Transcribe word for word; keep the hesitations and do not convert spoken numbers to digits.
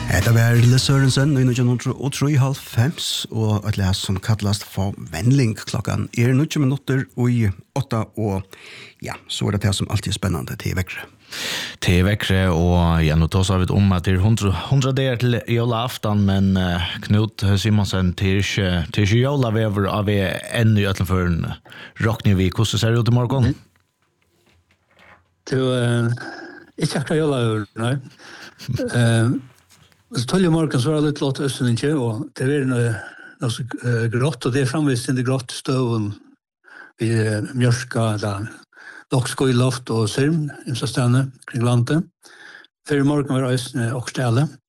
Det var Lille Sørensen i nitton og tre halv fems og et les som kallast for Vendling klokkan er nitton minutter og i åtta og ja, så er det det som alltid er spennende til vekkere. Til vekkere og ja, nå tar vi om at det er hundra der til jola aftan, men uh, Knut Simonsen til ikke, til ikke jola vever av vi enda i utenfor en Rocknivik. Hvordan ser det ut i morgen? Mm. Til uh, ikke akkurat jola over, nei. Uh, Så tolv i morgen så var det litt låt østen ikke, og det er noe, noe så uh, grått, og det er fremvist inn i grått støven i uh, Mjørska, da Loksko i loft og Sirm, i stedene kring landet. Før i morgen var det østen og stelle,